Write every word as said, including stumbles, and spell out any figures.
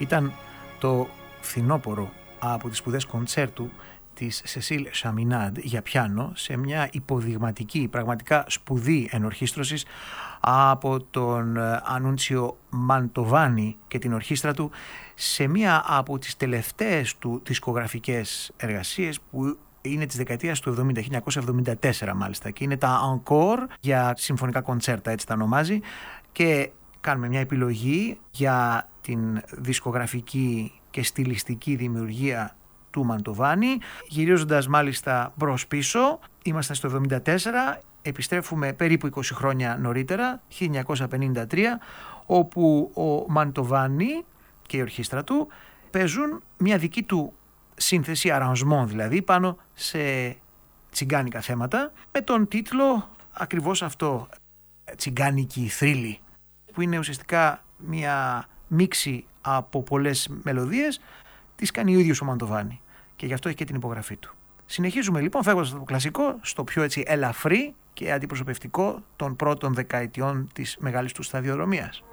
Ήταν το φθινόπωρο από τις σπουδές κοντσέρτου της Σεσίλ Σαμινάντ για πιάνο σε μια υποδειγματική, πραγματικά σπουδή ενορχήστρωσης από τον Ανούντσιο Μαντοβάνι και την ορχήστρα του σε μια από τις τελευταίες του δισκογραφικές εργασίες που είναι της δεκαετίας του εβδομήντα, χίλια εννιακόσια εβδομήντα τέσσερα μάλιστα, και είναι τα Encore για συμφωνικά κοντσέρτα, έτσι τα ονομάζει, και κάνουμε μια επιλογή για την δισκογραφική και στιλιστική δημιουργία του Μαντοβάνι, γυρίζοντας μάλιστα μπρος πίσω. Είμαστε στο εβδομήντα τέσσερα, επιστρέφουμε περίπου είκοσι χρόνια νωρίτερα, χίλια εννιακόσια πενήντα τρία, όπου ο Μαντοβάνι και η ορχήστρα του παίζουν μια δική του σύνθεση, αρανσμόν δηλαδή, πάνω σε τσιγκάνικα θέματα, με τον τίτλο ακριβώς αυτό, τσιγκάνικη θρύλη, που είναι ουσιαστικά μια μίξη από πολλές μελωδίες. Τις κάνει ο ίδιος ο Μαντοβάνι και γι' αυτό έχει και την υπογραφή του. Συνεχίζουμε λοιπόν φεύγοντας από το κλασικό στο πιο έτσι ελαφρύ και αντιπροσωπευτικό των πρώτων δεκαετιών της μεγάλης του σταδιοδρομίας.